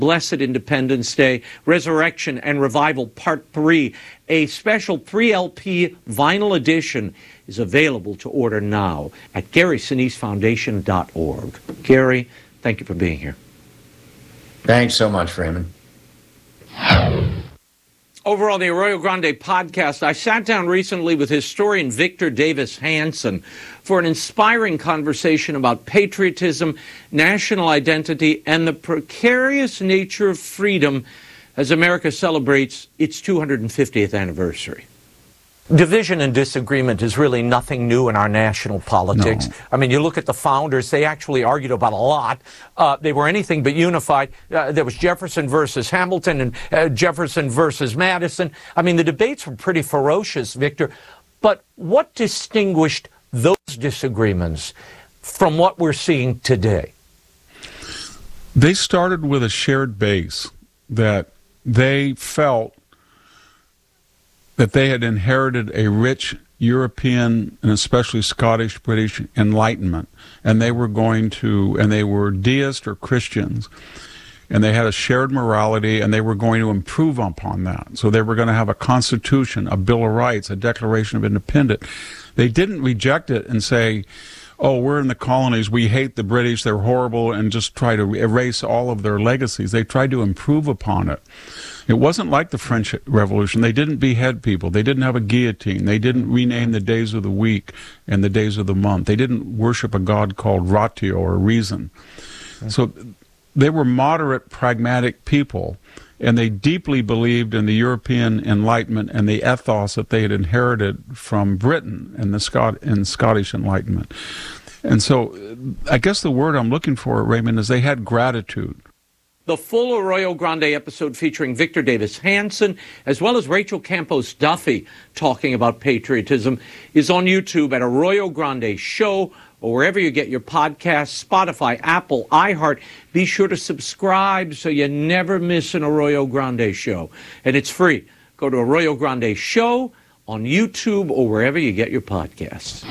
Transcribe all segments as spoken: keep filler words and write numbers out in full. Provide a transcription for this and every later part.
Blessed Independence Day, Resurrection and Revival Part three. A special three L P vinyl edition is available to order now at Gary Sinise Foundation dot org. Gary, thank you for being here. Thanks so much, Raymond. Over on the Arroyo Grande podcast, I sat down recently with historian Victor Davis Hanson for an inspiring conversation about patriotism, national identity, and the precarious nature of freedom as America celebrates its two hundred fiftieth anniversary. Division and disagreement is really nothing new in our national politics. No. I mean, you look at the founders, they actually argued about a lot. Uh, they were anything but unified. Uh, there was Jefferson versus Hamilton and uh, Jefferson versus Madison. I mean, the debates were pretty ferocious, Victor. But what distinguished those disagreements from what we're seeing today? They started with a shared base that they felt that they had inherited a rich European and especially Scottish, British Enlightenment, and they were going to, and they were deist or Christians, and they had a shared morality, and they were going to improve upon that. So they were going to have a constitution, a Bill of Rights, a Declaration of Independence. They didn't reject it and say, oh, we're in the colonies, we hate the British, they're horrible, and just try to erase all of their legacies. They tried to improve upon it. It wasn't like the French Revolution. They didn't behead people. They didn't have a guillotine. They didn't rename the days of the week and the days of the month. They didn't worship a god called ratio or reason. Okay. So they were moderate, pragmatic people, and they deeply believed in the European Enlightenment and the ethos that they had inherited from Britain and the Scot and Scottish Enlightenment. And so I guess the word I'm looking for, Raymond, is they had gratitude. The full Arroyo Grande episode featuring Victor Davis Hanson, as well as Rachel Campos Duffy talking about patriotism, is on YouTube at Arroyo Grande Show, or wherever you get your podcasts, Spotify, Apple, iHeart. Be sure to subscribe so you never miss an Arroyo Grande show. And it's free. Go to Arroyo Grande Show on YouTube or wherever you get your podcasts.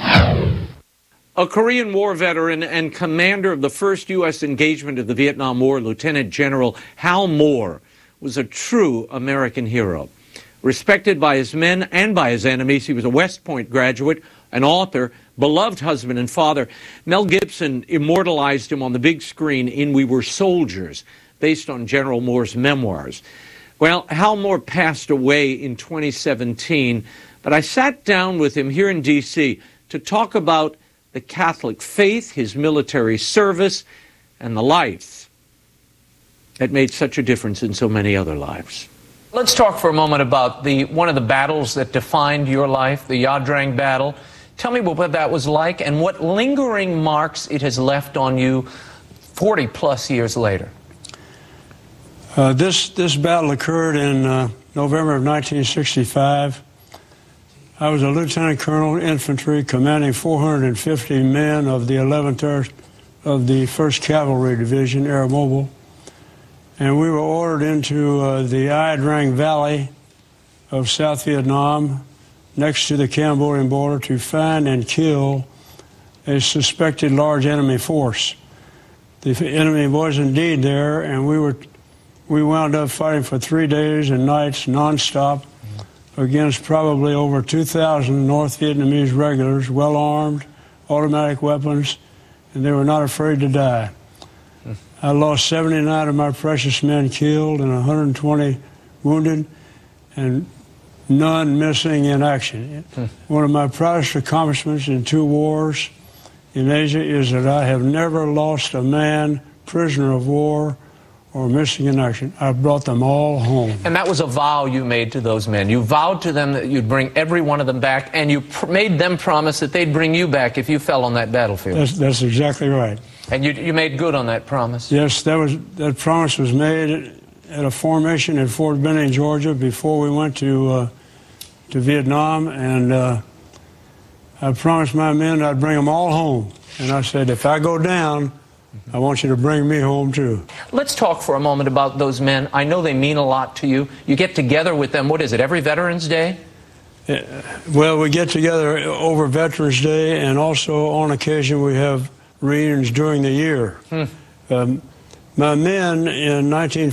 A Korean War veteran and commander of the first U S engagement of the Vietnam War, Lieutenant General Hal Moore, was a true American hero. Respected by his men and by his enemies, he was a West Point graduate, an author, beloved husband and father. Mel Gibson immortalized him on the big screen in We Were Soldiers, based on General Moore's memoirs. Well, Hal Moore passed away in twenty seventeen, but I sat down with him here in D C to talk about the Catholic faith, his military service, and the life that made such a difference in so many other lives. Let's talk for a moment about the one of the battles that defined your life, the Ia Drang battle. Tell me what that was like and what lingering marks it has left on you forty plus years later. Uh, this, this battle occurred in uh, November of nineteen sixty-five. I was a lieutenant colonel infantry commanding four hundred fifty men of the eleventh of the first Cavalry Division, Air Mobile. And we were ordered into uh, the Ia Drang Valley of South Vietnam, next to the Cambodian border, to find and kill a suspected large enemy force. The enemy was indeed there, and we were we wound up fighting for three days and nights nonstop against probably over two thousand North Vietnamese regulars, well-armed, automatic weapons, and they were not afraid to die. I lost seventy-nine of my precious men killed and one hundred twenty wounded, and none missing in action. Hmm. One of my proudest accomplishments in two wars in Asia is that I have never lost a man prisoner of war or missing in action. I brought them all home. And that was a vow you made to those men. You vowed to them that you'd bring every one of them back, and you pr made them promise that they'd bring you back if you fell on that battlefield. That's, that's exactly right. And you, you made good on that promise? Yes, that, was, that promise was made at a formation at Fort Benning, Georgia, before we went to, uh, to Vietnam, and uh, I promised my men I'd bring them all home. And I said, if I go down, I want you to bring me home, too. Let's talk for a moment about those men. I know they mean a lot to you. You get together with them, what is it, every Veterans Day? Uh, well, we get together over Veterans Day, and also on occasion we have reunions during the year. Hmm. Um, my men in nineteen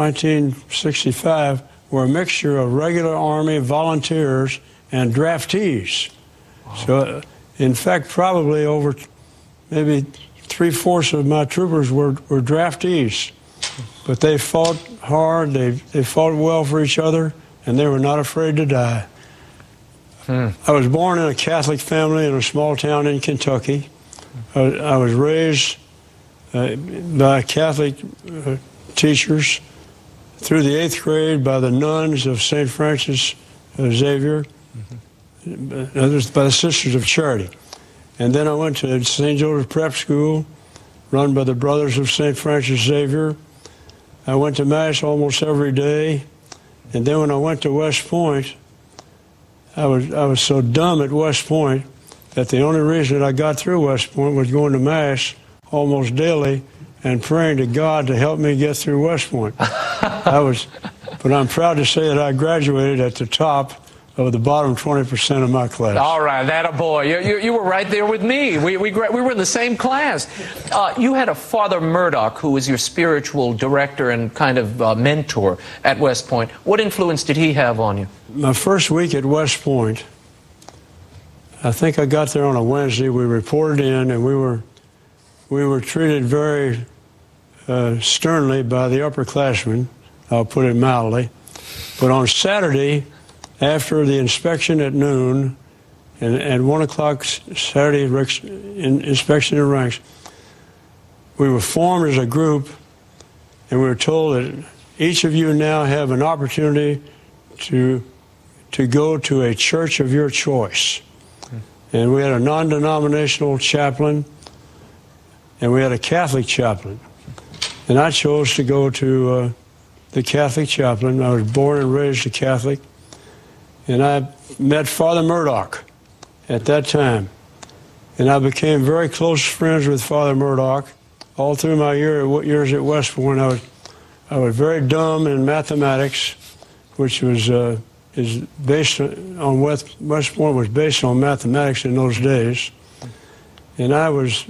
sixty-five were a mixture of regular Army volunteers and draftees. Wow. So, uh, in fact, probably over maybe three-fourths of my troopers were, were draftees. But they fought hard, they, they fought well for each other, and they were not afraid to die. Hmm. I was born in a Catholic family in a small town in Kentucky. I, I was raised uh, by Catholic uh, teachers through the eighth grade by the nuns of Saint Francis uh, Xavier, mm-hmm. others by the Sisters of Charity. And then I went to Saint Joseph Prep School, run by the Brothers of Saint Francis Xavier. I went to Mass almost every day. And then when I went to West Point, I was, I was so dumb at West Point that the only reason that I got through West Point was going to Mass almost daily and praying to God to help me get through West Point. I was, but I'm proud to say that I graduated at the top of the bottom twenty percent of my class. All right, that a boy. You, you, you were right there with me. We, we, we were in the same class. Uh, you had a Father Murdoch who was your spiritual director and kind of uh, mentor at West Point. What influence did he have on you? My first week at West Point, I think I got there on a Wednesday. We reported in, and we were, we were treated very uh, sternly by the upperclassmen, I'll put it mildly. But on Saturday, after the inspection at noon, and at one o'clock Saturday in inspection in ranks, we were formed as a group, and we were told that each of you now have an opportunity to to go to a church of your choice. And we had a non-denominational chaplain, and we had a Catholic chaplain. And I chose to go to uh, the Catholic chaplain. I was born and raised a Catholic. And I met Father Murdoch at that time. And I became very close friends with Father Murdoch. All through my year, years at West Point, I was, I was very dumb in mathematics, which was uh, is based on West, West Point was based on mathematics in those days. And I was,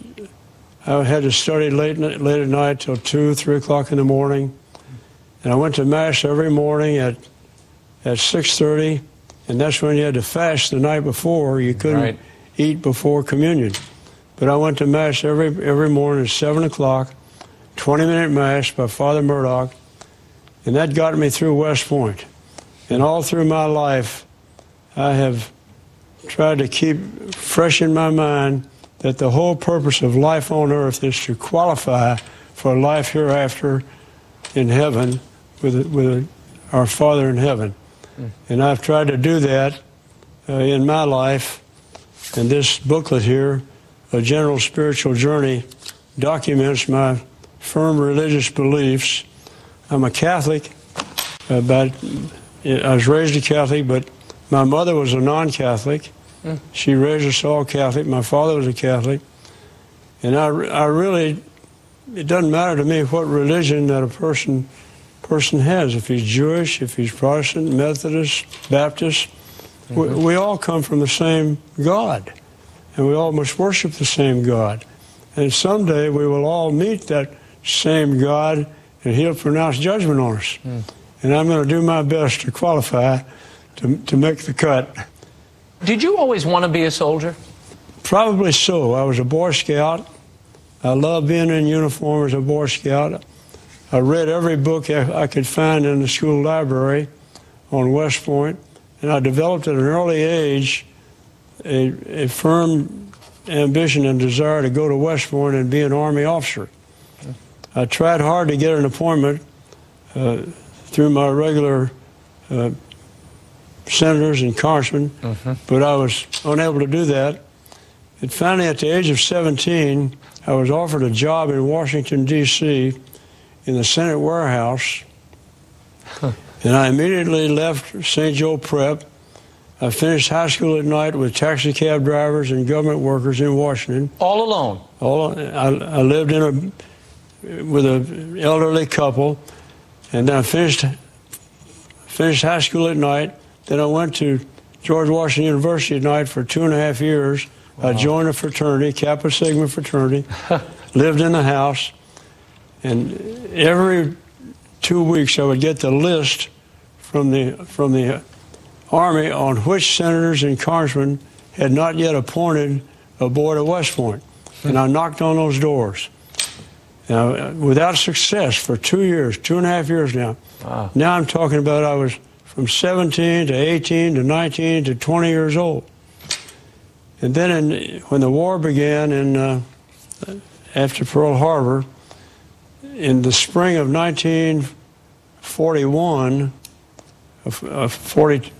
I had to study late, late at night till two, three o'clock in the morning. And I went to Mass every morning at, at six thirty. And that's when you had to fast the night before. You couldn't right. eat before communion. But I went to Mass every every morning at seven o'clock, twenty-minute Mass by Father Murdoch, and that got me through West Point. And all through my life, I have tried to keep fresh in my mind that the whole purpose of life on earth is to qualify for life hereafter in heaven with, with our Father in heaven. And I've tried to do that uh, in my life. And this booklet here, A General Spiritual Journey, documents my firm religious beliefs. I'm a Catholic. Uh, but I was raised a Catholic, but my mother was a non-Catholic. Mm. She raised us all Catholic. My father was a Catholic. And I, I really, it doesn't matter to me what religion that a person person has. If he's Jewish, if he's Protestant, Methodist, Baptist, mm-hmm. we, we all come from the same God, and we all must worship the same God. And someday we will all meet that same God, and he'll pronounce judgment on us. Mm. And I'm going to do my best to qualify to, to make the cut. Did you always want to be a soldier? Probably so. I was a Boy Scout. I loved being in uniform as a Boy Scout. I read every book I could find in the school library on West Point, and I developed at an early age a, a firm ambition and desire to go to West Point and be an Army officer. I tried hard to get an appointment uh, through my regular uh, senators and congressmen, mm-hmm. but I was unable to do that. And finally, at the age of seventeen, I was offered a job in Washington, D C, in the Senate warehouse, huh. and I immediately left Saint Joe Prep. I finished high school at night with taxi cab drivers and government workers in Washington. All alone? All, I, I lived in a, with an elderly couple, and then I finished, finished high school at night. Then I went to George Washington University at night for two and a half years. Wow. I joined a fraternity, Kappa Sigma fraternity, lived in the house. And every two weeks I would get the list from the, from the Army on which senators and congressmen had not yet appointed a board at West Point. And I knocked on those doors. Now, without success for two years, two and a half years now. Wow. Now I'm talking about I was from seventeen to eighteen to nineteen to twenty years old. And then in, when the war began in, uh, after Pearl Harbor, in the spring of nineteen forty-one, of, of forty,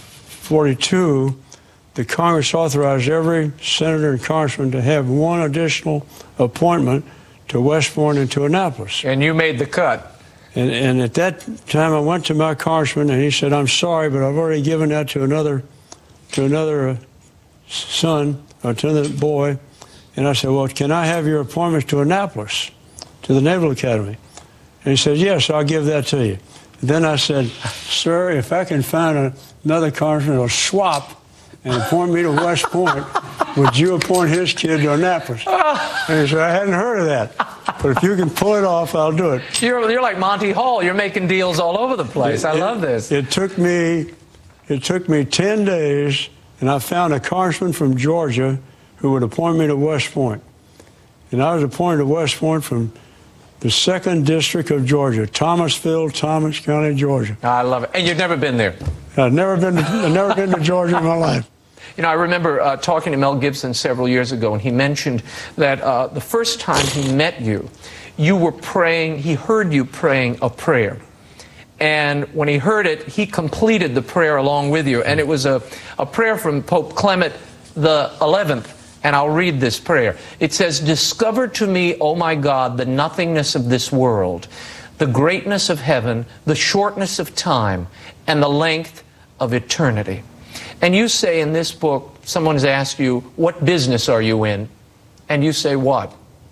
forty-two, the Congress authorized every senator and congressman to have one additional appointment to West Point and to Annapolis. And you made the cut. And, and at that time, I went to my congressman, and he said, "I'm sorry, but I've already given that to another, to another uh, son, or to another boy." And I said, "Well, can I have your appointment to Annapolis, to the Naval Academy?" And he said, "Yes, I'll give that to you." And then I said, "Sir, if I can find a, another congressman who'll swap and appoint me to West Point, would you appoint his kid to Annapolis?" And he said, "I hadn't heard of that. But if you can pull it off, I'll do it." You're, you're like Monty Hall. You're making deals all over the place. I it, love this. It took me, it took me ten days, and I found a congressman from Georgia who would appoint me to West Point. And I was appointed to West Point from the second District of Georgia, Thomasville, Thomas County, Georgia. I love it. And you've never been there? I've never been to, I've never been to Georgia in my life. You know, I remember uh, talking to Mel Gibson several years ago, and he mentioned that uh, the first time he met you, you were praying, he heard you praying a prayer. And when he heard it, he completed the prayer along with you. And it was a, a prayer from Pope Clement the eleventh. And I'll read this prayer. It says, "Discover to me, O my God, the nothingness of this world, the greatness of heaven, the shortness of time, and the length of eternity." And you say in this book, someone's asked you, "What business are you in?" And you say what?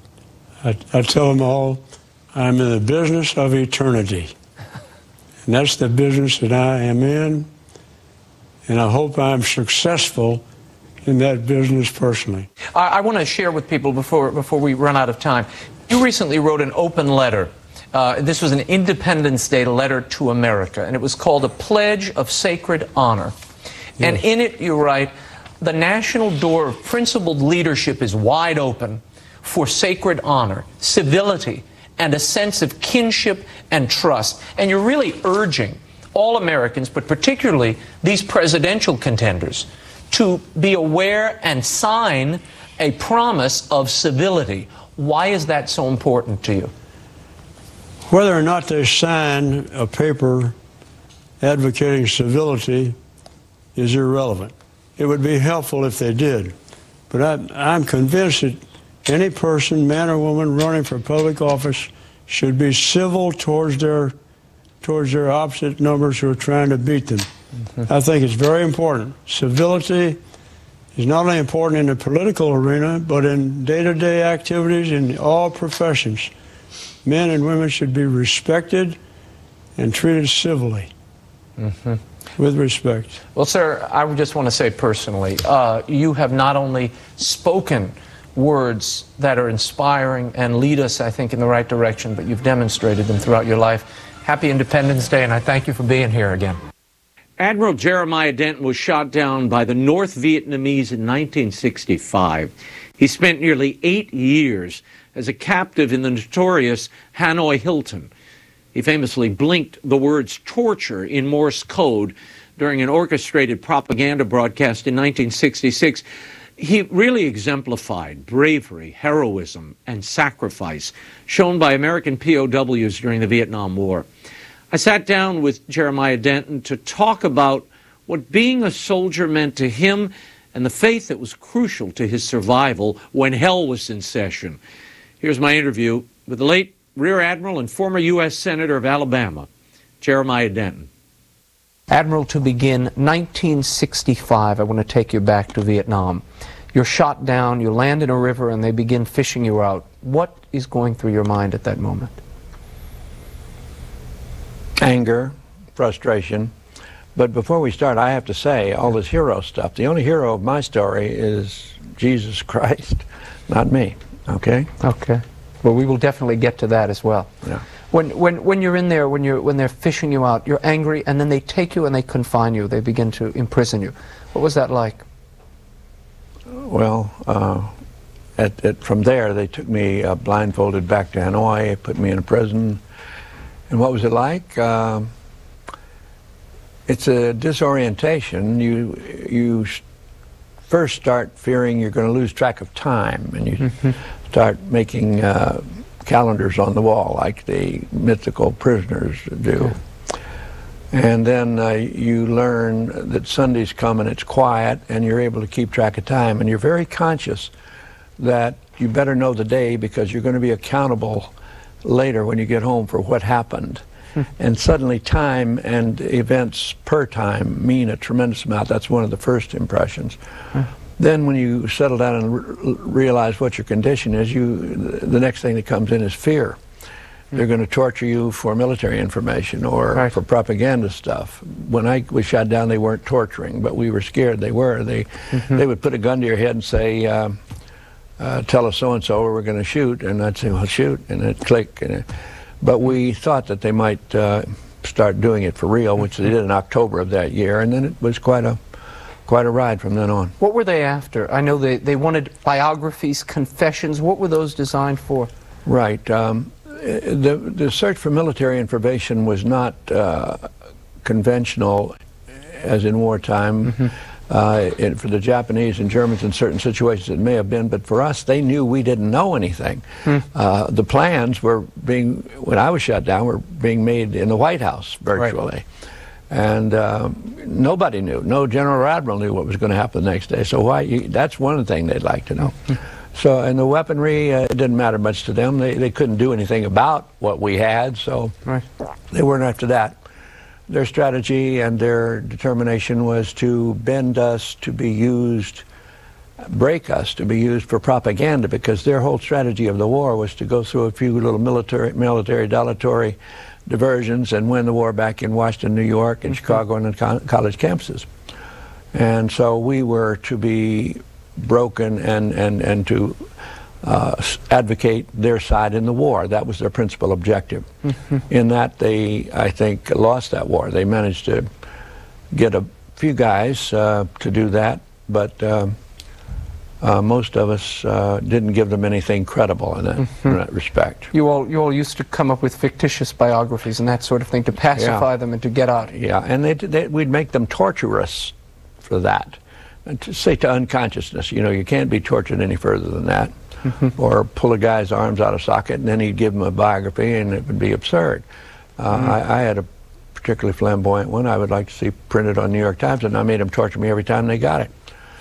I, I tell them all, I'm in the business of eternity. And that's the business that I am in. And I hope I'm successful in that business personally. I, I want to share with people before, before we run out of time. You recently wrote an open letter. Uh, this was an Independence Day letter to America, and it was called A Pledge of Sacred Honor. And Yes. in it you write, "The national door of principled leadership is wide open for sacred honor, civility, and a sense of kinship and trust." And you're really urging all Americans, but particularly these presidential contenders, to be aware and sign a promise of civility. Why is that so important to you? Whether or not they sign a paper advocating civility is irrelevant. It would be helpful if they did. But I, I'm convinced that any person, man or woman, running for public office should be civil towards their, towards their opposite numbers who are trying to beat them. Mm-hmm. I think it's very important. Civility is not only important in the political arena, but in day-to-day activities in all professions. Men and women should be respected and treated civilly, mm-hmm. with respect. Well, sir, I would just want to say personally, uh, you have not only spoken words that are inspiring and lead us, I think, in the right direction, but you've demonstrated them throughout your life. Happy Independence Day, and I thank you for being here again. Admiral Jeremiah Denton was shot down by the North Vietnamese in nineteen sixty-five. He spent nearly eight years as a captive in the notorious Hanoi Hilton. He famously blinked the words torture in Morse code during an orchestrated propaganda broadcast in nineteen sixty-six. He really exemplified bravery, heroism, and sacrifice shown by American P O Ws during the Vietnam War. I sat down with Jeremiah Denton to talk about what being a soldier meant to him and the faith that was crucial to his survival when hell was in session. Here's my interview with the late Rear Admiral and former U S Senator of Alabama, Jeremiah Denton. Admiral, to begin, nineteen sixty-five, I want to take you back to Vietnam. You're shot down, you land in a river, and they begin fishing you out. What is going through your mind at that moment? Anger, frustration. But before we start, I have to say, all this hero stuff, the only hero of my story is Jesus Christ, not me, okay? Okay. Well, we will definitely get to that as well. Yeah. When, when, when you're in there, when, you're, when they're fishing you out, you're angry, and then they take you and they confine you. They begin to imprison you. What was that like? Well, uh, at, at, from there, they took me uh, blindfolded back to Hanoi, put me in a prison. And what was it like? Uh, it's a disorientation. You, you first start fearing you're going to lose track of time, and you mm-hmm. start making uh, calendars on the wall like the mythical prisoners do. Yeah. And then uh, you learn that Sundays come and it's quiet, and you're able to keep track of time, and you're very conscious that you better know the day because you're going to be accountable later when you get home for what happened. And suddenly time and events per time mean a tremendous amount. That's one of the first impressions. Mm. Then when you settle down and re realize what your condition is, you the next thing that comes in is fear. Mm. They're going to torture you for military information or right. for propaganda stuff. When I was shot down, they weren't torturing, but we were scared. They were. They, mm-hmm. they would put a gun to your head and say, uh, uh, tell us so-and-so or we're going to shoot. And I'd say, well, shoot. And it'd click. And it, But we thought that they might uh, start doing it for real, which they did in October of that year, and then it was quite a quite a ride from then on. What were they after? I know they, they wanted biographies, confessions. What were those designed for? Right. Um, the, the search for military information was not uh, conventional as in wartime. Mm-hmm. Uh, it, for the Japanese and Germans in certain situations it may have been, but for us they knew we didn't know anything. Hmm. Uh, the plans were being, when I was shot down, were being made in the White House virtually. Right. And uh, nobody knew. No general or admiral knew what was going to happen the next day. So why? You, that's one thing they'd like to know. Hmm. So, and the weaponry, uh, it didn't matter much to them. They, they couldn't do anything about what we had, so right. they weren't after that. Their strategy and their determination was to bend us to be used, break us to be used for propaganda, because their whole strategy of the war was to go through a few little military, military dilatory diversions and win the war back in Washington, New York, and mm-hmm. Chicago, and in co college campuses. And so we were to be broken and, and, and to Uh, advocate their side in the war. That was their principal objective. Mm-hmm. In that, they, I think, lost that war. They managed to get a few guys uh, to do that, but uh, uh, most of us uh, didn't give them anything credible in that, mm-hmm. in that respect. You all, you all used to come up with fictitious biographies and that sort of thing to pacify yeah. them and to get out. Yeah, and they, they, we'd make them torture us for that. And to say to unconsciousness, you know, you can't be tortured any further than that. Mm-hmm. Or pull a guy's arms out of socket and then he'd give him a biography and it would be absurd. Uh, mm-hmm. I, I had a particularly flamboyant one I would like to see printed on New York Times, and I made them torture me every time they got it.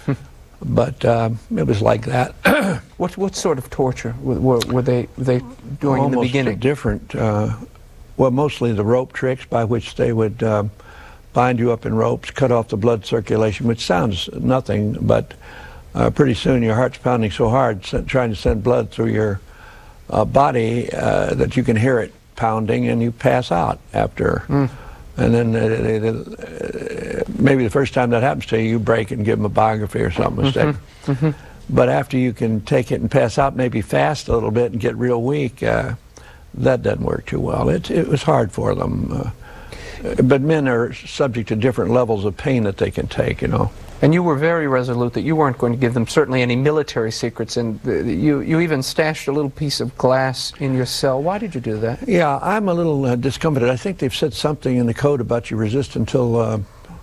But uh, it was like that. what what sort of torture were, were they were they doing Almost in the beginning? Different. Uh, well, mostly the rope tricks by which they would uh, bind you up in ropes, cut off the blood circulation, which sounds nothing, but Uh, pretty soon your heart's pounding so hard trying to send blood through your uh, body uh, that you can hear it pounding and you pass out after. Mm. And then uh, they, they, uh, maybe the first time that happens to you, you break and give them a biography or something mistake. Mm-hmm. Mm-hmm. But after you can take it and pass out, maybe fast a little bit and get real weak, uh, that doesn't work too well. It, it was hard for them. Uh, but men are subject to different levels of pain that they can take, you know. And you were very resolute that you weren't going to give them certainly any military secrets, and you, you even stashed a little piece of glass in your cell. Why did you do that? Yeah, I'm a little uh, discomfited. I think they've said something in the code about you resist until uh,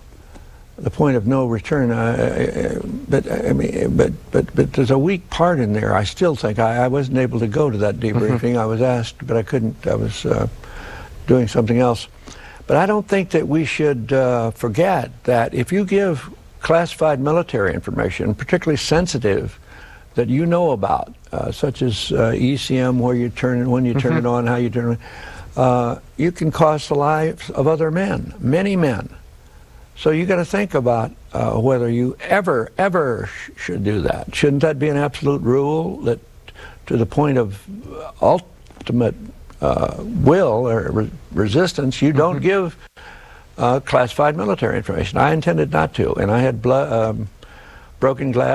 the point of no return. Uh, but I mean, but but but there's a weak part in there. I still think I, I wasn't able to go to that debriefing. Mm-hmm. I was asked, but I couldn't. I was uh, doing something else. But I don't think that we should uh, forget that if you give classified military information, particularly sensitive, that you know about, uh, such as uh, E C M, where you turn it, when you turn mm-hmm. it on, how you turn it on, uh, you can cost the lives of other men, many men. So you got to think about uh, whether you ever, ever sh should do that. Shouldn't that be an absolute rule that, to the point of ultimate uh, will or re resistance, you don't mm-hmm. give Uh, classified military information? I intended not to, and I had blood, um, broken glass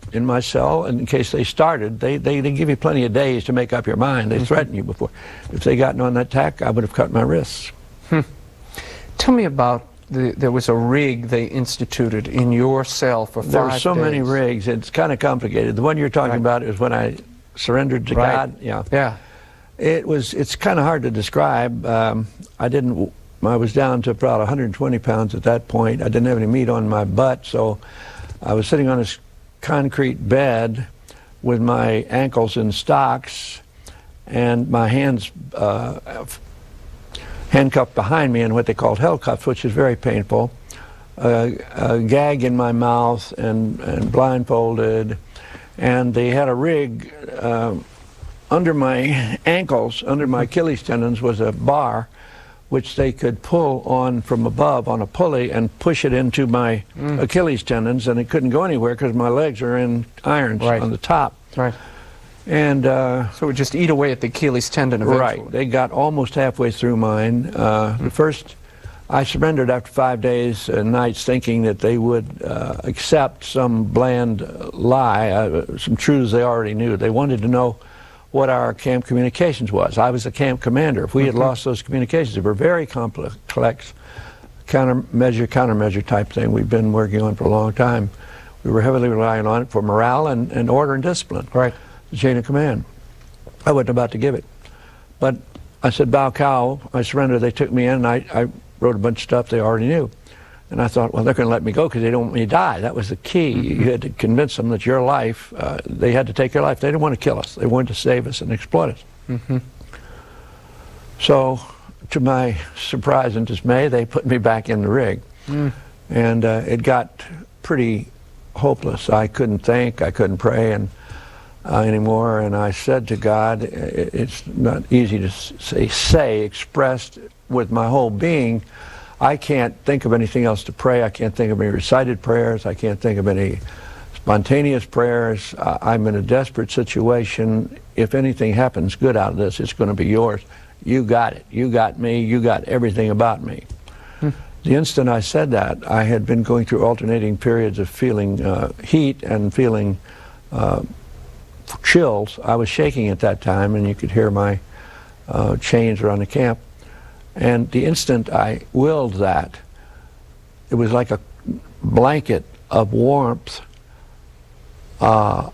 in my cell in case they started. They, they, they give you plenty of days to make up your mind. They threaten you before. If they gotten on that tack, I would have cut my wrists. Hmm. Tell me about, the, there was a rig they instituted in your cell for five days. There were so many rigs. It's kind of complicated. The one you're talking right. about is when I surrendered to right. God. Yeah. Yeah. It was, it's kind of hard to describe. Um, I didn't, I was down to about one hundred twenty pounds at that point. I didn't have any meat on my butt, so I was sitting on this concrete bed with my ankles in stocks and my hands uh, handcuffed behind me in what they called hell cuffs, which is very painful, uh, a gag in my mouth and, and blindfolded, and they had a rig uh, under my ankles, under my Achilles tendons was a bar which they could pull on from above on a pulley and push it into my mm. Achilles tendons, and it couldn't go anywhere because my legs are in irons right. on the top. Right. And uh, so it would just eat away at the Achilles tendon eventually. Right. They got almost halfway through mine. Uh, mm. The first, I surrendered after five days and nights thinking that they would uh, accept some bland lie, uh, some truths they already knew. They wanted to know what our camp communications was. I was the camp commander. If we had mm-hmm. lost those communications, they were very complex, countermeasure, countermeasure type thing we've been working on for a long time. We were heavily relying on it for morale and, and order and discipline. Right. The chain of command. I wasn't about to give it. But I said, bow cow, I surrendered. They took me in, and I, I wrote a bunch of stuff they already knew. And I thought, well, they're going to let me go because they don't want me to die. That was the key. Mm-hmm. You had to convince them that your life, uh, they had to take your life. They didn't want to kill us. They wanted to save us and exploit us. Mm-hmm. So, to my surprise and dismay, they put me back in the rig. Mm. And uh, it got pretty hopeless. I couldn't think, I couldn't pray and, uh, anymore. And I said to God, it, it's not easy to say, say, expressed with my whole being, I can't think of anything else to pray. I can't think of any recited prayers. I can't think of any spontaneous prayers. Uh, I'm in a desperate situation. If anything happens good out of this, it's going to be yours. You got it. You got me. You got everything about me. Hmm. The instant I said that, I had been going through alternating periods of feeling uh, heat and feeling uh, chills. I was shaking at that time, and you could hear my uh, chains around the camp. And the instant I willed that, it was like a blanket of warmth, uh,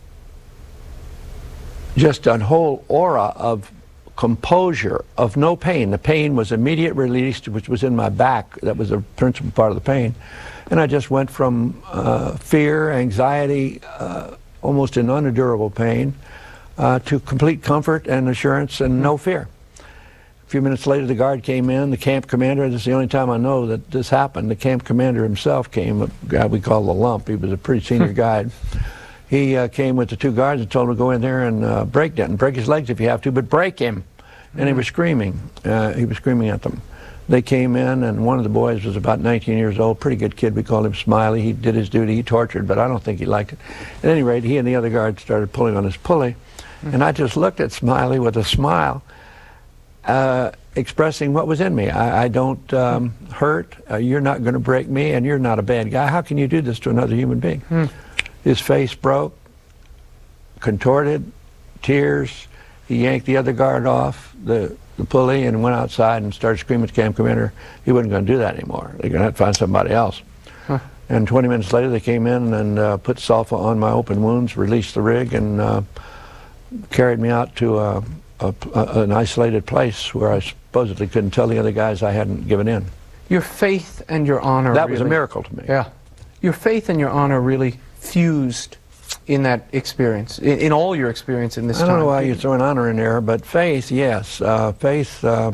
just a whole aura of composure, of no pain. The pain was immediate released, which was in my back. That was the principal part of the pain. And I just went from uh, fear, anxiety, uh, almost an unendurable pain, uh, to complete comfort and assurance and no fear. A few minutes later, the guard came in, the camp commander. This is the only time I know that this happened. The camp commander himself came, a guy we call the Lump. He was a pretty senior guy. He uh, came with the two guards and told him to go in there and uh, break Denton. Break his legs if you have to, but break him. And mm-hmm. he was screaming. Uh, he was screaming at them. They came in, and one of the boys was about nineteen years old, pretty good kid. We called him Smiley. He did his duty. He tortured, but I don't think he liked it. At any rate, he and the other guards started pulling on his pulley. Mm-hmm. And I just looked at Smiley with a smile. Uh, expressing what was in me. I, I don't um, hurt, uh, you're not going to break me, and you're not a bad guy. How can you do this to another human being? Hmm. His face broke, contorted, tears. He yanked the other guard off the, the pulley and went outside and started screaming at the camp commander he wasn't going to do that anymore. They're going to have to find somebody else. Huh. And twenty minutes later they came in and uh, put sulfa on my open wounds, released the rig, and uh, carried me out to a A, a, an isolated place where I supposedly couldn't tell the other guys I hadn't given in. Your faith and your honor. That really, was a miracle to me. Yeah. Your faith and your honor really fused in that experience, in, in all your experience in this time. I don't know why you're throwing honor in there, but faith, yes. Uh, faith, uh,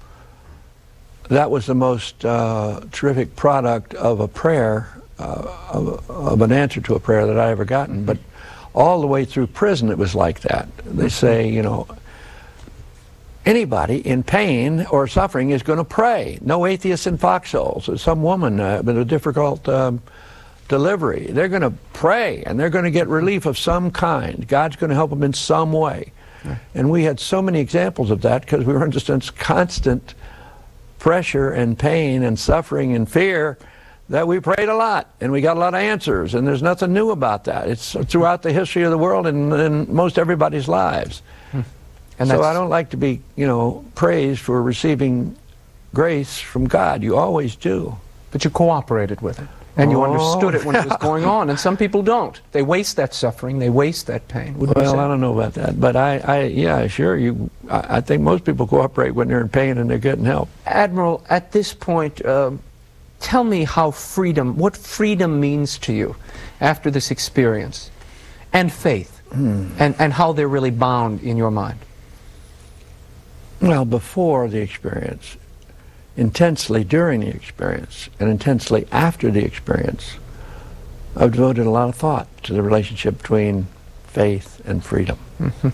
that was the most uh, terrific product of a prayer, uh, of, of an answer to a prayer that I ever gotten. Mm-hmm. But all the way through prison it was like that. They say, you know, anybody in pain or suffering is going to pray. No atheists in foxholes. Some woman uh, with a difficult um, delivery, they're going to pray and they're going to get relief of some kind. God's going to help them in some way. Right. And we had so many examples of that because we were under such constant pressure and pain and suffering and fear that we prayed a lot and we got a lot of answers, and there's nothing new about that. It's throughout the history of the world and in most everybody's lives. Hmm. And so I don't like to be, you know, praised for receiving grace from God. You always do. But you cooperated with it. And you Oh, understood it when it was yeah. going on. And some people don't. They waste that suffering. They waste that pain. Wouldn't you Well, say? I don't know about that, but I, I yeah, sure. You, I, I think most people cooperate when they're in pain and they're getting help. Admiral, at this point, um, tell me how freedom, what freedom means to you after this experience, and faith, hmm. and, and how they're really bound in your mind. Well, before the experience, intensely during the experience, and intensely after the experience, I've devoted a lot of thought to the relationship between faith and freedom. Mm-hmm.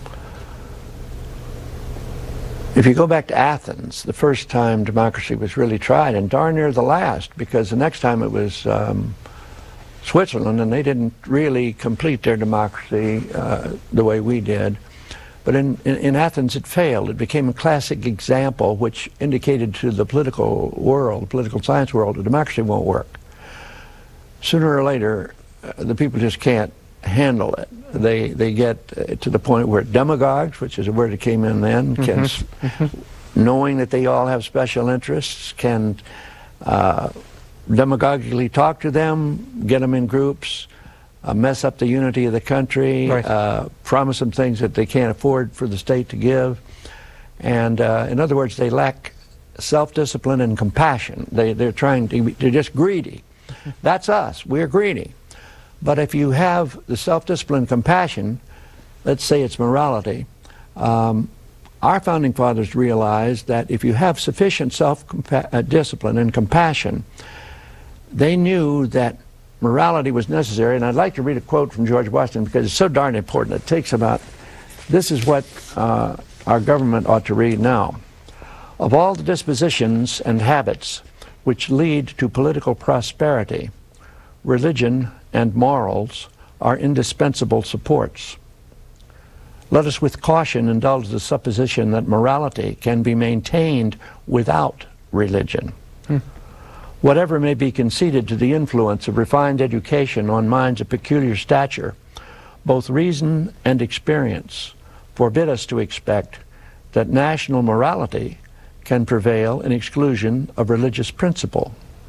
If you go back to Athens, the first time democracy was really tried, and darn near the last, because the next time it was um, Switzerland, and they didn't really complete their democracy uh, the way we did. But in, in, in Athens, it failed. It became a classic example which indicated to the political world, political science world, that democracy won't work. Sooner or later, uh, the people just can't handle it. They, they get uh, to the point where demagogues, which is a word that came in then, can, mm-hmm. knowing that they all have special interests, can uh, demagogically talk to them, get them in groups, Uh, mess up the unity of the country, right. uh, promise them things that they can't afford for the state to give. And uh, in other words, they lack self-discipline and compassion. They, they're trying to, they're just greedy. That's us. We're greedy. But if you have the self-discipline and compassion, let's say it's morality, um, our founding fathers realized that if you have sufficient self-discipline and compassion, they knew that morality was necessary. And I'd like to read a quote from George Washington because it's so darn important. It takes about, this is what uh, our government ought to read now. Of all the dispositions and habits which lead to political prosperity, religion and morals are indispensable supports. Let us with caution indulge the supposition that morality can be maintained without religion. Hmm. Whatever may be conceded to the influence of refined education on minds of peculiar stature, both reason and experience forbid us to expect that national morality can prevail in exclusion of religious principle.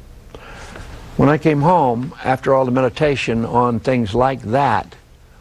When I came home, after all the meditation on things like that,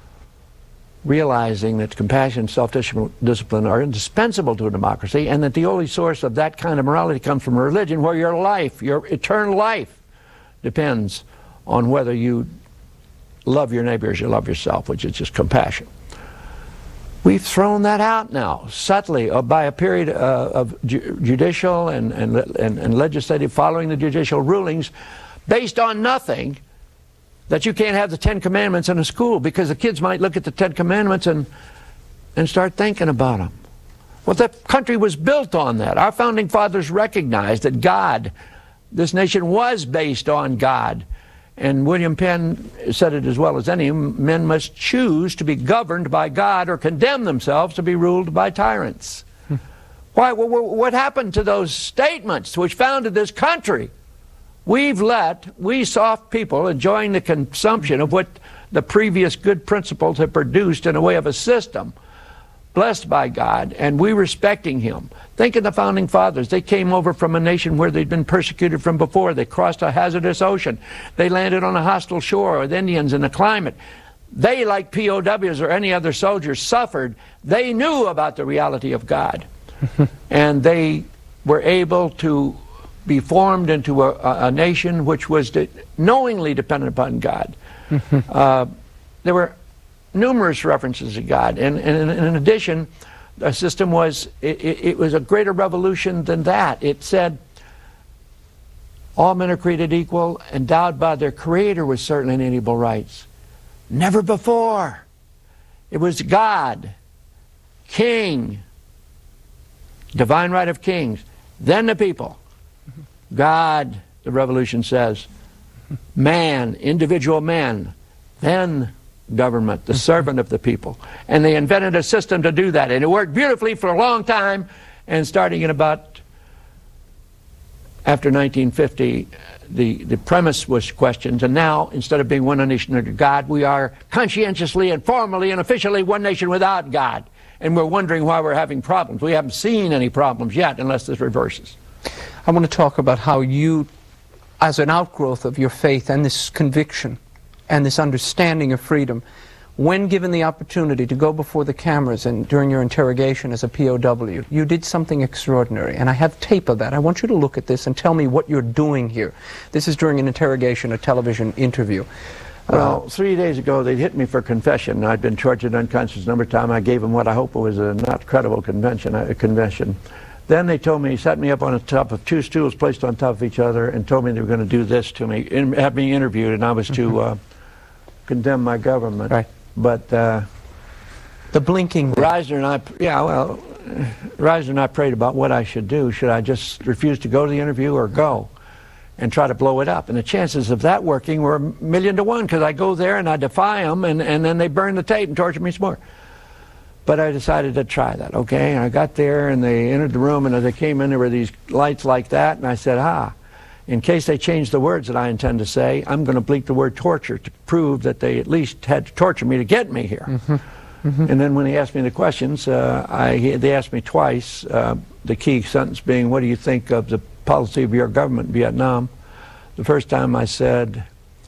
realizing that compassion and self-discipline are indispensable to a democracy, and that the only source of that kind of morality comes from a religion where your life, your eternal life, depends on whether you love your neighbor as you love yourself, which is just compassion. We've thrown that out now, subtly, uh, by a period uh, of ju judicial and, and, and, and legislative following the judicial rulings based on nothing, that you can't have the Ten Commandments in a school because the kids might look at the Ten Commandments and, and start thinking about them. Well, the country was built on that. Our founding fathers recognized that God, this nation was based on God. And William Penn said it as well as any, men must choose to be governed by God or condemn themselves to be ruled by tyrants. Hmm. Why? What happened to those statements which founded this country? We've let, we soft people, enjoying the consumption of what the previous good principles have produced in a way of a system, blessed by God, and we respecting Him. Think of the founding fathers. They came over from a nation where they'd been persecuted from before. They crossed a hazardous ocean. They landed on a hostile shore with Indians in the climate. They, like P O Ws or any other soldiers, suffered. They knew about the reality of God. And they were able to be formed into a, a nation which was de knowingly dependent upon God. uh, there were numerous references to God, and, and, and in addition, the system was, it, it was a greater revolution than that. It said, all men are created equal, endowed by their Creator with certain inalienable rights. Never before. It was God, King, divine right of kings, then the people. God, the revolution says, man, individual man, then government, the servant of the people. And they invented a system to do that, and it worked beautifully for a long time, and starting in about after nineteen fifty, the, the premise was questioned, and now, instead of being one nation under God, we are conscientiously and formally and officially one nation without God. And we're wondering why we're having problems. We haven't seen any problems yet, unless this reverses. I want to talk about how you, as an outgrowth of your faith and this conviction and this understanding of freedom, when given the opportunity to go before the cameras and during your interrogation as a P O W, you did something extraordinary. And I have tape of that. I want you to look at this and tell me what you're doing here. This is during an interrogation, a television interview. Well, uh, three days ago, they hit me for confession. I'd been tortured unconscious a number of times. I gave them what I hope was a not credible convention, a confession. Then they told me, set me up on the top of two stools placed on top of each other, and told me they were going to do this to me, in, have me interviewed, and I was to uh, condemn my government. Right. But uh, the blinking. Reisner and I, yeah, well, Reisner and I prayed about what I should do. Should I just refuse to go to the interview or go and try to blow it up? And the chances of that working were a million to one, because I go there and I defy them, and, and then they burn the tape and torture me some more. But I decided to try that, okay? And I got there, and they entered the room, and as they came in, there were these lights like that, and I said, ah, in case they change the words that I intend to say, I'm going to bleep the word torture to prove that they at least had to torture me to get me here. Mm-hmm. Mm-hmm. And then when they asked me the questions, uh, I, they asked me twice, uh, the key sentence being, what do you think of the policy of your government in Vietnam? The first time I said,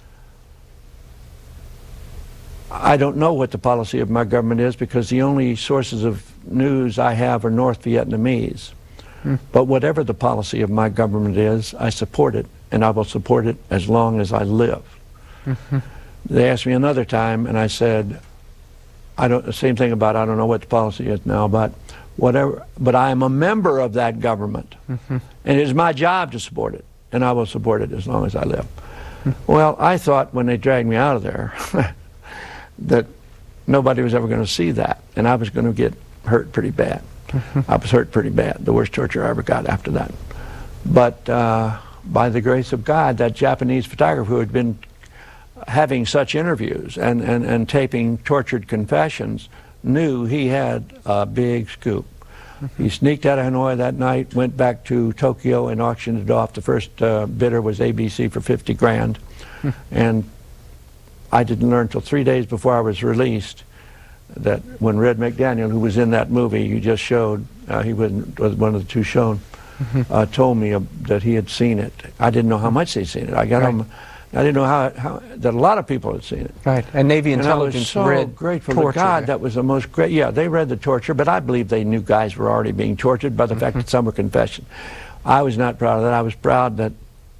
I don't know what the policy of my government is, because the only sources of news I have are North Vietnamese. Mm. But whatever the policy of my government is, I support it, and I will support it as long as I live. Mm-hmm. They asked me another time, and I said, I don't, the same thing about, I don't know what the policy is now, but whatever, but I am a member of that government, mm-hmm. and it is my job to support it, and I will support it as long as I live. Mm-hmm. Well, I thought when they dragged me out of there that nobody was ever going to see that, and I was going to get hurt pretty bad. Mm-hmm. I was hurt pretty bad, the worst torture I ever got after that. But uh, by the grace of God, that Japanese photographer who had been having such interviews and, and, and taping tortured confessions knew he had a big scoop. Mm-hmm. He sneaked out of Hanoi that night, went back to Tokyo and auctioned it off. The first uh, bidder was A B C for fifty grand. Mm-hmm. And I didn't learn until three days before I was released that when Red McDaniel, who was in that movie you just showed, uh, he was, was one of the two shown, mm-hmm. uh, told me uh, that he had seen it. I didn't know how much they'd seen it. I got right. him. I didn't know how, how that a lot of people had seen it. Right, and Navy and intelligence I was so read grateful torture. to God. That was the most great. Yeah, they read the torture, but I believe they knew guys were already being tortured by the mm-hmm. fact that some were confession. I was not proud of that. I was proud that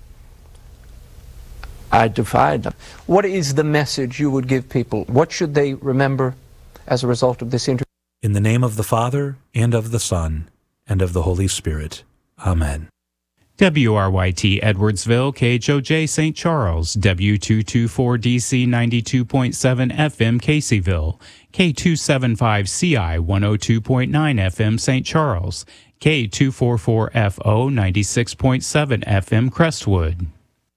I defied them. What is the message you would give people? What should they remember as a result of this interview? In the name of the Father, and of the Son, and of the Holy Spirit. Amen. W R Y T Edwardsville, K H O J Saint Charles, W two twenty-four D C ninety-two point seven F M Caseyville, K two seventy-five C I one oh two point nine F M Saint Charles, K two forty-four F O ninety-six point seven F M Crestwood.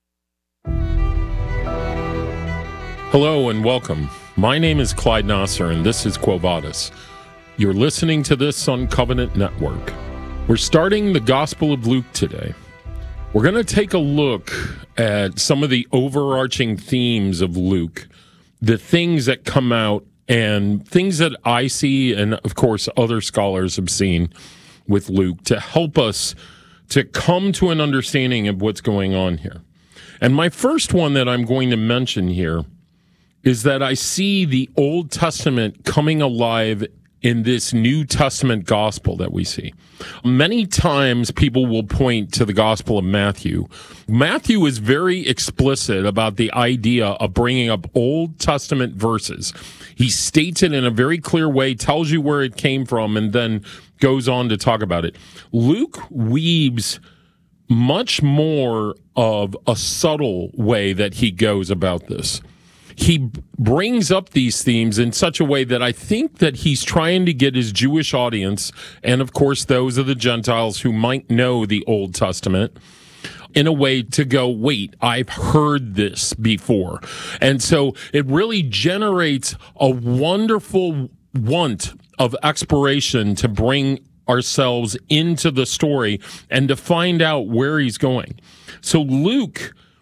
Hello and welcome. My name is Clyde Nasser and this is Quo Vadis. You're listening to this on Covenant Network. We're starting the Gospel of Luke today. We're going to take a look at some of the overarching themes of Luke, the things that come out and things that I see and, of course, other scholars have seen with Luke to help us to come to an understanding of what's going on here. And my first one that I'm going to mention here is that I see the Old Testament coming alive in this New Testament gospel that we see. Many times people will point to the Gospel of Matthew. Matthew is very explicit about the idea of bringing up Old Testament verses. He states it in a very clear way, tells you where it came from, and then goes on to talk about it. Luke weaves much more of a subtle way that he goes about this. He brings up these themes in such a way that I think that he's trying to get his Jewish audience, and of course those of the Gentiles who might know the Old Testament, in a way to go, wait, I've heard this before. And so it really generates a wonderful want of exploration to bring ourselves into the story and to find out where he's going. So Luke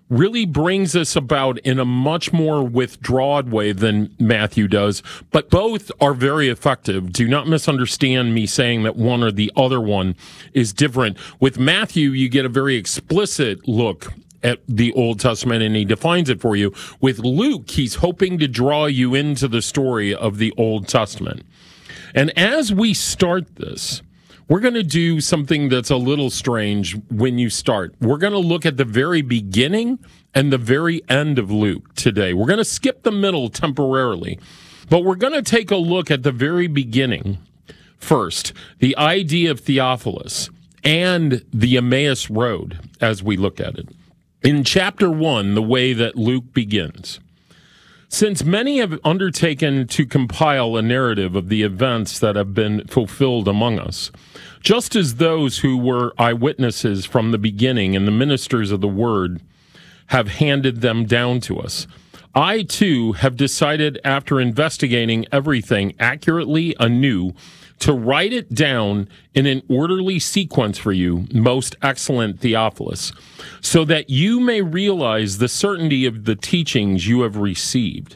really brings this about in a much more withdrawn way than Matthew does, but both are very effective. Do not misunderstand me saying that one or the other one is different. With Matthew, you get a very explicit look at the Old Testament, and he defines it for you. With Luke, he's hoping to draw you into the story of the Old Testament. And as we start this, we're going to do something that's a little strange when you start. We're going to look at the very beginning and the very end of Luke today. We're going to skip the middle temporarily, but we're going to take a look at the very beginning first, the idea of Theophilus and the Emmaus Road as we look at it. In chapter one, the way that Luke begins. Since many have undertaken to compile a narrative of the events that have been fulfilled among us, just as those who were eyewitnesses from the beginning and the ministers of the word have handed them down to us, I too have decided, after investigating everything accurately anew, to write it down in an orderly sequence for you, most excellent Theophilus, so that you may realize the certainty of the teachings you have received.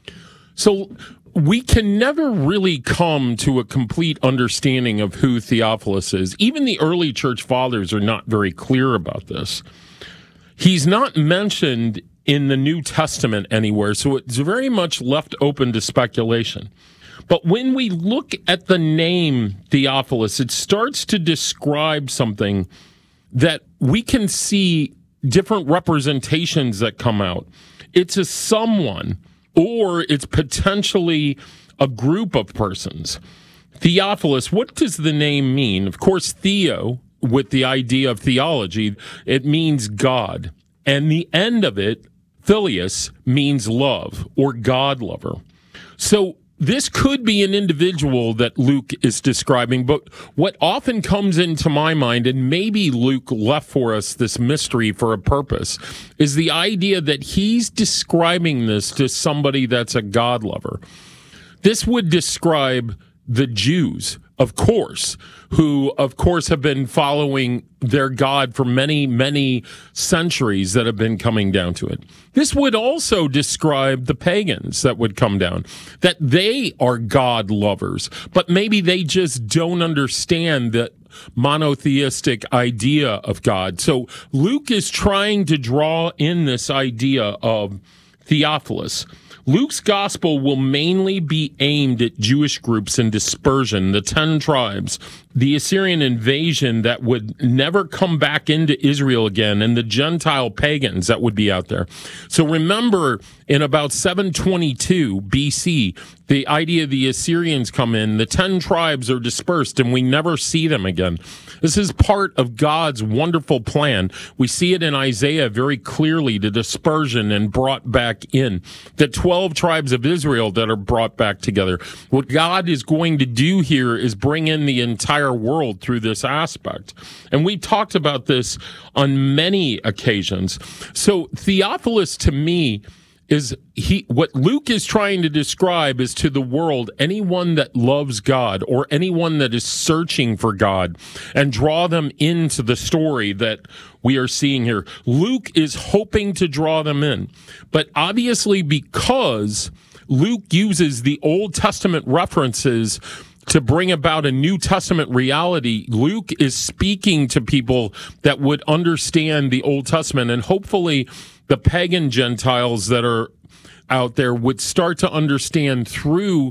So we can never really come to a complete understanding of who Theophilus is. Even the early church fathers are not very clear about this. He's not mentioned in the New Testament anywhere, so it's very much left open to speculation. But when we look at the name Theophilus, it starts to describe something that we can see different representations that come out. It's a someone, or it's potentially a group of persons. Theophilus, what does the name mean? Of course, Theo, with the idea of theology, it means God. And the end of it, Phileus, means love or God lover. So this could be an individual that Luke is describing, but what often comes into my mind, and maybe Luke left for us this mystery for a purpose, is the idea that he's describing this to somebody that's a God lover. This would describe the Jews, of course, who, of course, have been following their God for many, many centuries that have been coming down to it. This would also describe the pagans that would come down, that they are God lovers, but maybe they just don't understand the monotheistic idea of God. So Luke is trying to draw in this idea of Theophilus. Luke's gospel will mainly be aimed at Jewish groups in dispersion, the ten tribes, the Assyrian invasion that would never come back into Israel again, and the Gentile pagans that would be out there. So remember, in about seven twenty-two B C, the idea of the Assyrians come in, the ten tribes are dispersed, and we never see them again. This is part of God's wonderful plan. We see it in Isaiah very clearly, the dispersion and brought back in. The twelve tribes of Israel that are brought back together. What God is going to do here is bring in the entire world through this aspect. And we talked about this on many occasions. So Theophilus, to me, is he what Luke is trying to describe is to the world anyone that loves God or anyone that is searching for God, and draw them into the story that we are seeing here. Luke is hoping to draw them in. But obviously, because Luke uses the Old Testament references to bring about a New Testament reality, Luke is speaking to people that would understand the Old Testament, and hopefully the pagan Gentiles that are out there would start to understand through,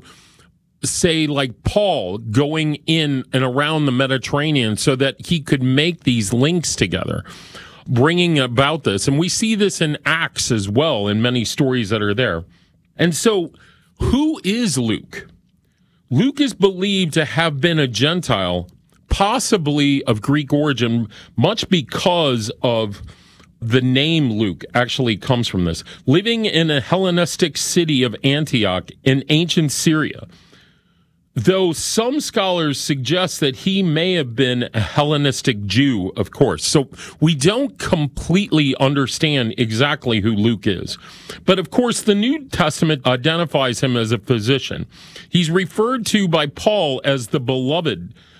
say, like Paul going in and around the Mediterranean, so that he could make these links together, bringing about this. And we see this in Acts as well, in many stories that are there. And so, who is Luke? Luke is believed to have been a Gentile, possibly of Greek origin, much because of the name Luke actually comes from this. Living in a Hellenistic city of Antioch in ancient Syria, though some scholars suggest that he may have been a Hellenistic Jew, of course. So we don't completely understand exactly who Luke is. But of course, the New Testament identifies him as a physician. He's referred to by Paul as the beloved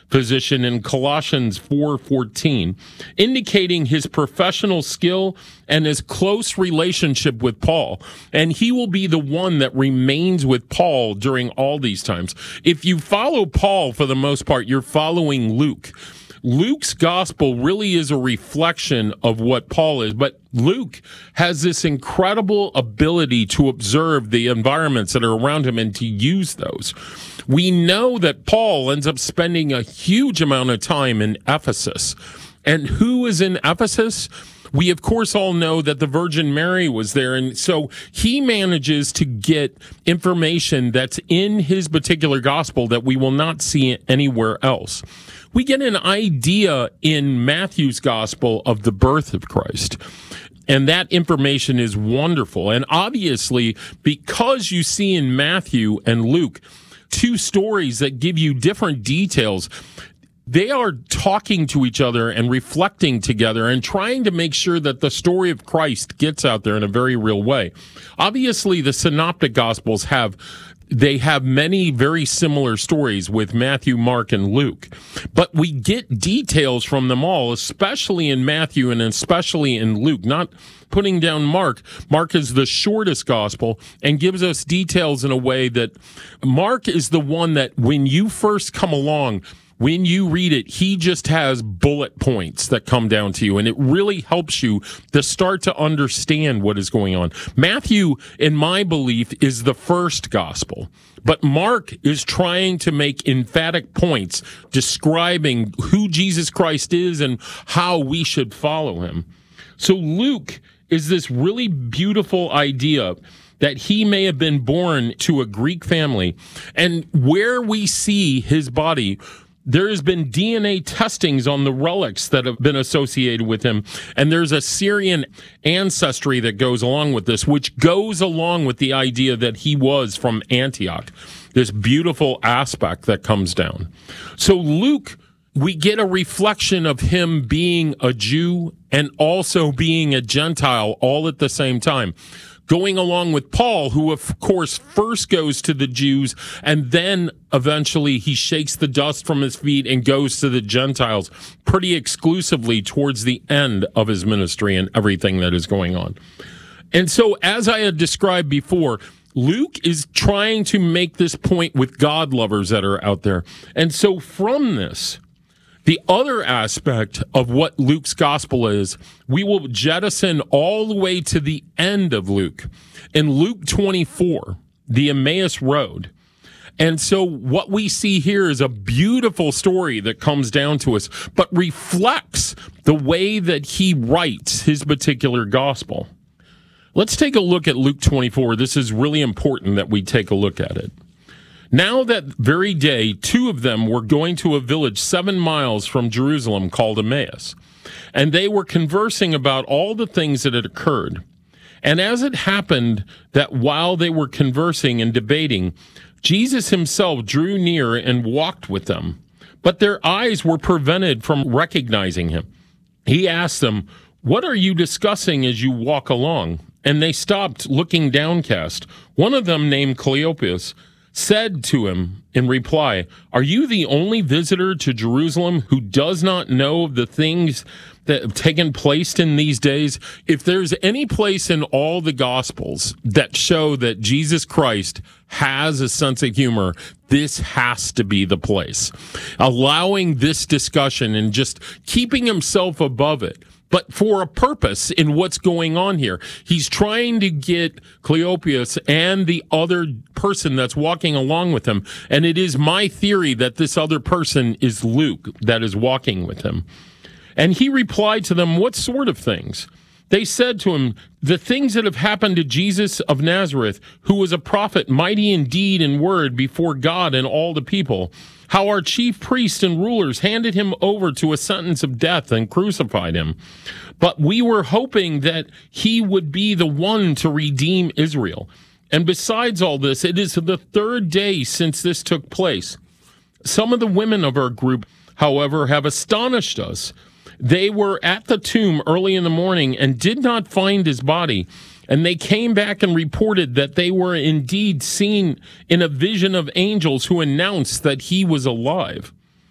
physician in Colossians four fourteen, indicating his professional skill and his close relationship with Paul. And he will be the one that remains with Paul during all these times. If you follow Paul, for the most part, you're following Luke. Luke's gospel really is a reflection of what Paul is, but Luke has this incredible ability to observe the environments that are around him and to use those. We know that Paul ends up spending a huge amount of time in Ephesus. And who is in Ephesus? We, of course, all know that the Virgin Mary was there. And so he manages to get information that's in his particular gospel that we will not see anywhere else. We get an idea in Matthew's gospel of the birth of Christ. And that information is wonderful. And obviously, because you see in Matthew and Luke two stories that give you different details, they are talking to each other and reflecting together and trying to make sure that the story of Christ gets out there in a very real way. Obviously, the synoptic gospels have They have many very similar stories with Matthew, Mark, and Luke. But we get details from them all, especially in Matthew and especially in Luke. Not putting down Mark. Mark is the shortest gospel and gives us details in a way that Mark is the one that when you first come along, when you read it, he just has bullet points that come down to you, and it really helps you to start to understand what is going on. Matthew, in my belief, is the first gospel, but Mark is trying to make emphatic points describing who Jesus Christ is and how we should follow him. So Luke is this really beautiful idea that he may have been born to a Greek family, and where we see his body, there has been D N A testings on the relics that have been associated with him, and there's a Syrian ancestry that goes along with this, which goes along with the idea that he was from Antioch, this beautiful aspect that comes down. So Luke, we get a reflection of him being a Jew and also being a Gentile all at the same time, going along with Paul, who, of course, first goes to the Jews, and then eventually he shakes the dust from his feet and goes to the Gentiles pretty exclusively towards the end of his ministry and everything that is going on. And so, as I had described before, Luke is trying to make this point with God lovers that are out there. And so from this, the other aspect of what Luke's gospel is, we will jettison all the way to the end of Luke. In Luke twenty-four, the Emmaus Road. And so what we see here is a beautiful story that comes down to us, but reflects the way that he writes his particular gospel. Let's take a look at Luke twenty-four. This is really important that we take a look at it. Now that very day, two of them were going to a village seven miles from Jerusalem called Emmaus, and they were conversing about all the things that had occurred. And as it happened that while they were conversing and debating, Jesus himself drew near and walked with them, but their eyes were prevented from recognizing him. He asked them, "What are you discussing as you walk along?" And they stopped, looking downcast. One of them, named Cleopas, said to him in reply, "Are you the only visitor to Jerusalem who does not know of the things that have taken place in these days?" If there's any place in all the Gospels that show that Jesus Christ has a sense of humor, this has to be the place. Allowing this discussion and just keeping himself above it, but for a purpose in what's going on here. He's trying to get Cleopas and the other person that's walking along with him, and it is my theory that this other person is Luke that is walking with him. And he replied to them, "What sort of things?" They said to him, "The things that have happened to Jesus of Nazareth, who was a prophet, mighty in deed and word before God and all the people. How our chief priests and rulers handed him over to a sentence of death and crucified him. But we were hoping that he would be the one to redeem Israel. And besides all this, it is the third day since this took place. Some of the women of our group, however, have astonished us. They were at the tomb early in the morning and did not find his body. And they came back and reported that they were indeed seen in a vision of angels who announced that he was alive."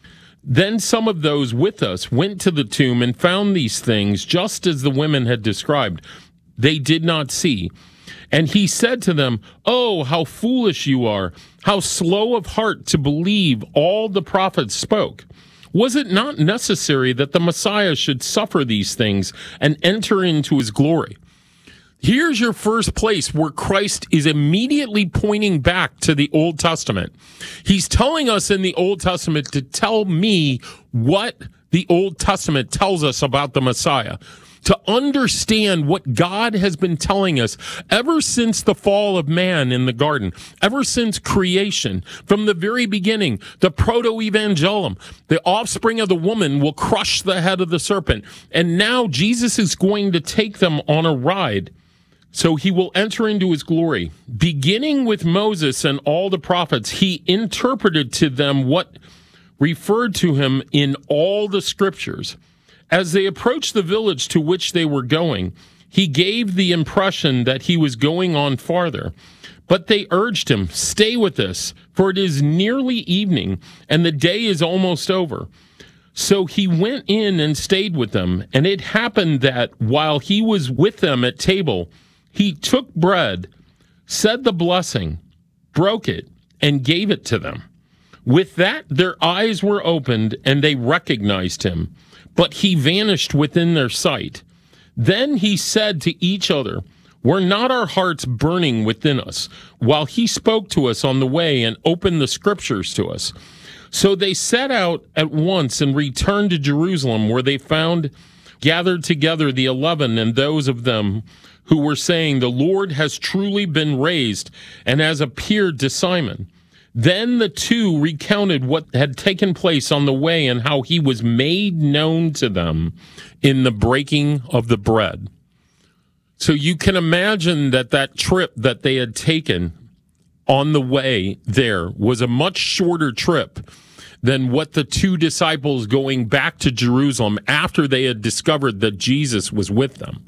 Then some of those with us went to the tomb and found these things just as the women had described. They did not see. And he said to them, "Oh, how foolish you are, how slow of heart to believe all the prophets spoke. Was it not necessary that the Messiah should suffer these things and enter into his glory?" Here's your first place where Christ is immediately pointing back to the Old Testament. He's telling us in the Old Testament to tell me what the Old Testament tells us about the Messiah, to understand what God has been telling us ever since the fall of man in the garden, ever since creation, from the very beginning, the proto-evangelium, the offspring of the woman will crush the head of the serpent. And now Jesus is going to take them on a ride. So he will enter into his glory. Beginning with Moses and all the prophets, he interpreted to them what referred to him in all the scriptures. As they approached the village to which they were going, he gave the impression that he was going on farther. But they urged him, "Stay with us, for it is nearly evening, and the day is almost over." So he went in and stayed with them. And it happened that while he was with them at table, he took bread, said the blessing, broke it, and gave it to them. With that, their eyes were opened, and they recognized him. But he vanished within their sight. Then he said to each other, "Were not our hearts burning within us while he spoke to us on the way and opened the scriptures to us?" So they set out at once and returned to Jerusalem, where they found gathered together the eleven and those of them who were saying, "The Lord has truly been raised and has appeared to Simon." Then the two recounted what had taken place on the way and how he was made known to them in the breaking of the bread. So you can imagine that that trip that they had taken on the way there was a much shorter trip than what the two disciples going back to Jerusalem after they had discovered that Jesus was with them.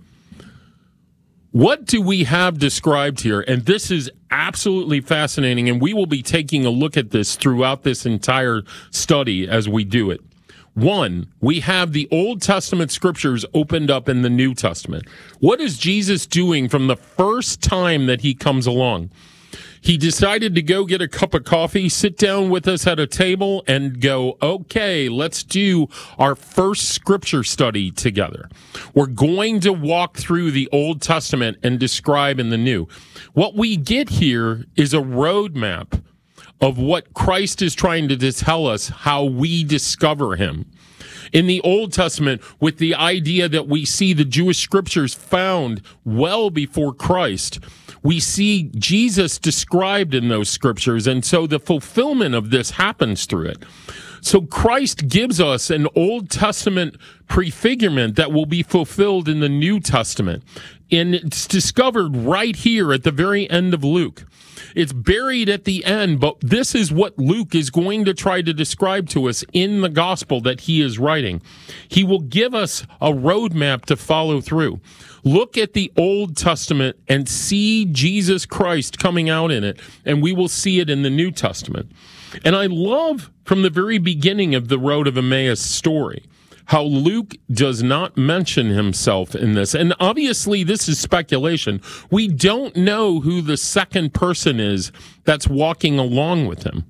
What do we have described here? And this is absolutely fascinating, and we will be taking a look at this throughout this entire study as we do it. One, we have the Old Testament scriptures opened up in the New Testament. What is Jesus doing from the first time that he comes along? He decided to go get a cup of coffee, sit down with us at a table, and go, okay, let's do our first scripture study together. We're going to walk through the Old Testament and describe in the New. What we get here is a roadmap of what Christ is trying to tell us, how we discover him. In the Old Testament, with the idea that we see the Jewish scriptures found well before Christ, we see Jesus described in those scriptures, and so the fulfillment of this happens through it. So Christ gives us an Old Testament prefigurement that will be fulfilled in the New Testament, and it's discovered right here at the very end of Luke. It's buried at the end, but this is what Luke is going to try to describe to us in the gospel that he is writing. He will give us a roadmap to follow through. Look at the Old Testament and see Jesus Christ coming out in it, and we will see it in the New Testament. And I love from the very beginning of the Road of Emmaus story how Luke does not mention himself in this. And obviously this is speculation. We don't know who the second person is that's walking along with him.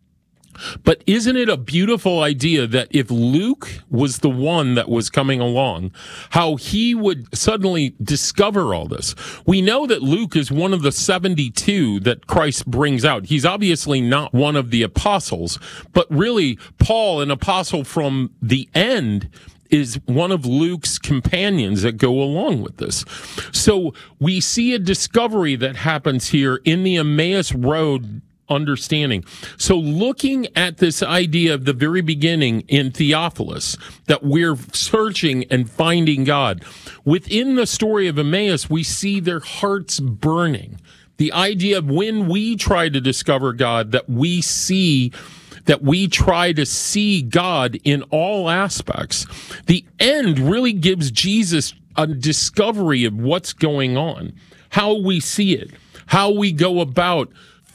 But isn't it a beautiful idea that if Luke was the one that was coming along, how he would suddenly discover all this? We know that Luke is one of the seventy-two that Christ brings out. He's obviously not one of the apostles, but really Paul, an apostle from the end, is one of Luke's companions that go along with this. So we see a discovery that happens here in the Emmaus Road understanding. So looking at this idea of the very beginning in Theophilus, that we're searching and finding God, within the story of Emmaus, we see their hearts burning. The idea of when we try to discover God, that we see that we try to see God in all aspects. The end really gives Jesus a discovery of what's going on, how we see it, how we go about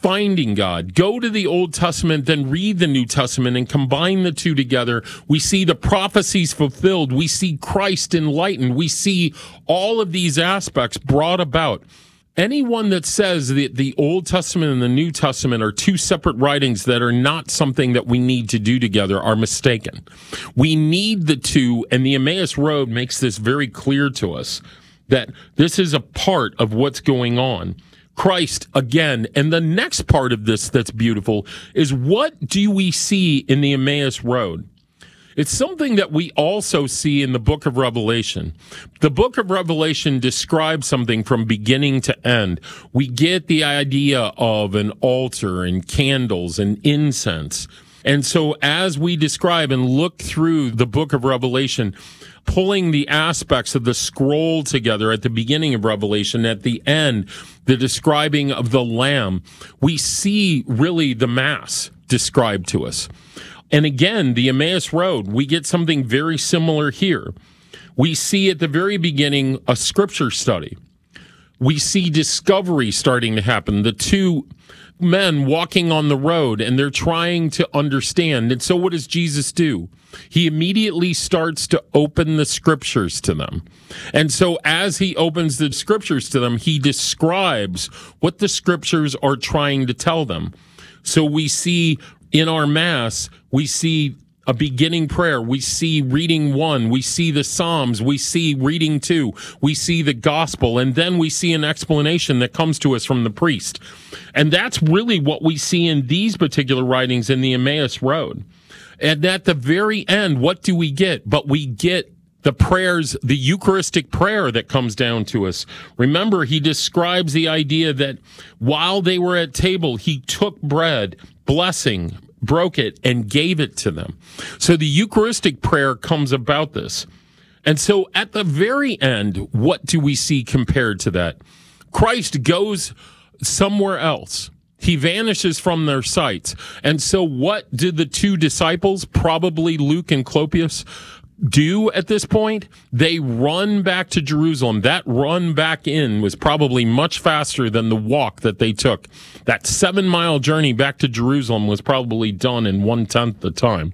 finding God. Go to the Old Testament, then read the New Testament and combine the two together. We see the prophecies fulfilled. We see Christ enlightened. We see all of these aspects brought about. Anyone that says that the Old Testament and the New Testament are two separate writings that are not something that we need to do together are mistaken. We need the two, and the Emmaus Road makes this very clear to us, that this is a part of what's going on. Christ, again, and the next part of this that's beautiful is, what do we see in the Emmaus Road? It's something that we also see in the book of Revelation. The book of Revelation describes something from beginning to end. We get the idea of an altar and candles and incense. And so as we describe and look through the book of Revelation, pulling the aspects of the scroll together at the beginning of Revelation, at the end, the describing of the Lamb, we see really the Mass described to us. And again, the Emmaus Road, we get something very similar here. We see at the very beginning a scripture study. We see discovery starting to happen. The two men walking on the road, and they're trying to understand. And so what does Jesus do? He immediately starts to open the scriptures to them. And so as he opens the scriptures to them, he describes what the scriptures are trying to tell them. So we see in our Mass, we see a beginning prayer. We see reading one. We see the Psalms. We see reading two. We see the gospel. And then we see an explanation that comes to us from the priest. And that's really what we see in these particular writings in the Emmaus Road. And at the very end, what do we get? But we get the prayers, the Eucharistic prayer that comes down to us. Remember, he describes the idea that while they were at table, he took bread, blessing, broke it, and gave it to them. So the Eucharistic prayer comes about this. And so at the very end, what do we see compared to that? Christ goes somewhere else. He vanishes from their sights. And so what did the two disciples, probably Luke and Clopas, do at this point? They run back to Jerusalem. That run back in was probably much faster than the walk that they took. That seven mile journey back to Jerusalem was probably done in one tenth the time.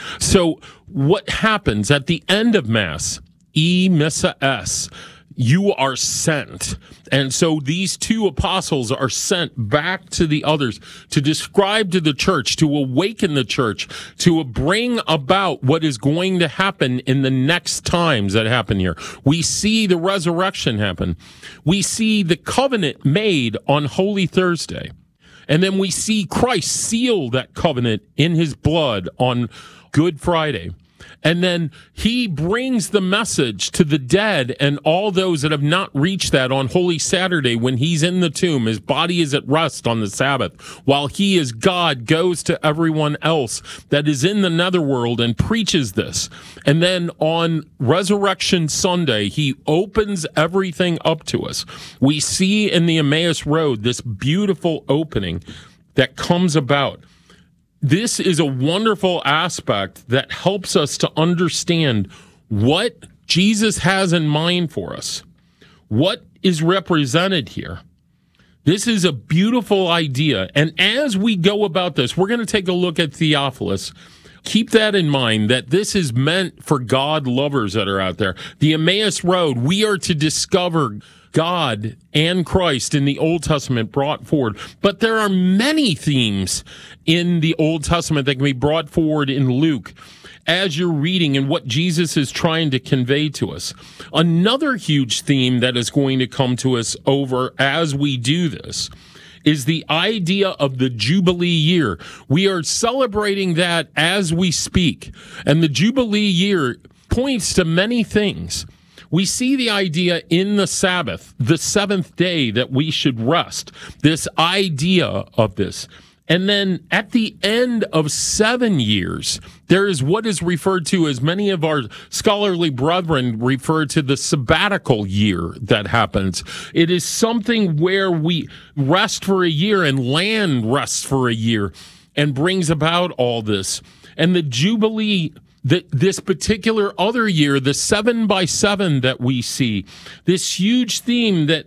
So what happens at the end of Mass? E missa es. You are sent. And so these two apostles are sent back to the others to describe to the church, to awaken the church, to bring about what is going to happen in the next times that happen here. We see the resurrection happen. We see the covenant made on Holy Thursday. And then we see Christ seal that covenant in his blood on Good Friday. And then he brings the message to the dead and all those that have not reached that on Holy Saturday when he's in the tomb. His body is at rest on the Sabbath, while he as God goes to everyone else that is in the netherworld and preaches this. And then on Resurrection Sunday, he opens everything up to us. We see in the Emmaus Road this beautiful opening that comes about. This is a wonderful aspect that helps us to understand what Jesus has in mind for us, what is represented here. This is a beautiful idea. And as we go about this, we're going to take a look at Theophilus. Keep that in mind, that this is meant for God lovers that are out there. The Emmaus Road, we are to discover God and Christ in the Old Testament brought forward. But there are many themes in the Old Testament that can be brought forward in Luke as you're reading and what Jesus is trying to convey to us. Another huge theme that is going to come to us over as we do this is the idea of the Jubilee year. We are celebrating that as we speak. And the Jubilee year points to many things. We see the idea in the Sabbath, the seventh day, that we should rest, this idea of this. And then at the end of seven years, there is what is referred to, as many of our scholarly brethren refer to, the sabbatical year that happens. It is something where we rest for a year and land rests for a year and brings about all this. And the Jubilee, the, this particular other year, the seven by seven that we see, this huge theme that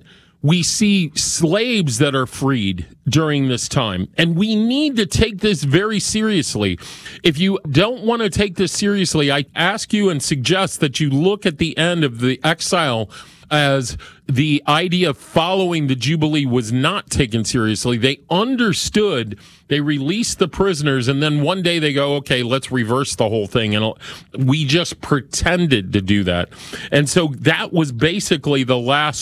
We see slaves that are freed during this time. And we need to take this very seriously. If you don't want to take this seriously, I ask you and suggest that you look at the end of the exile as the idea of following the Jubilee was not taken seriously. They understood, they released the prisoners, and then one day they go, okay, let's reverse the whole thing. And we just pretended to do that. And so that was basically the last